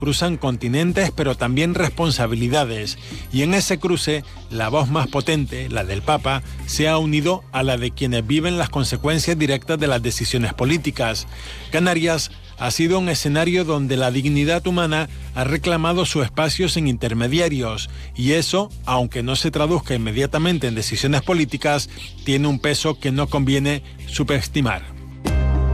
cruzan continentes pero también responsabilidades, y en ese cruce la voz más potente, la del Papa, se ha unido a la de quienes viven las consecuencias directas de las decisiones políticas. Canarias ha sido un escenario donde la dignidad humana ha reclamado su espacio sin intermediarios, y eso, aunque no se traduzca inmediatamente en decisiones políticas, tiene un peso que no conviene subestimar.